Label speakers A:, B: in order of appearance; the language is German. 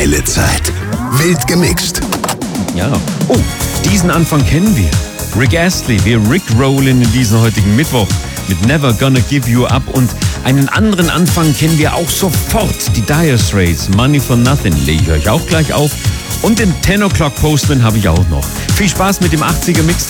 A: Geile Zeit. Wild gemixt.
B: Ja. Oh, diesen Anfang kennen wir. Rick Astley, wir rickrollen in diesen heutigen Mittwoch mit Never Gonna Give You Up. Und einen anderen Anfang kennen wir auch sofort. Die Dire Straits, Money for Nothing, lege ich euch auch gleich auf. Und den 10 O'Clock Postman habe ich auch noch. Viel Spaß mit dem 80er Mixtape.